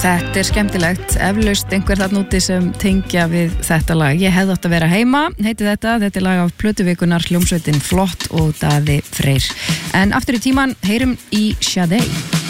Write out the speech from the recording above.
Þetta skemmtilegt, eflaust einhver þarna úti sem tengja við þetta lag. Ég hefði átt að vera heima, heiti þetta er lag af plötuvikunar, hljómsveitin Flott og Daði Freyr. En aftur í tíman, heyrum í Sade.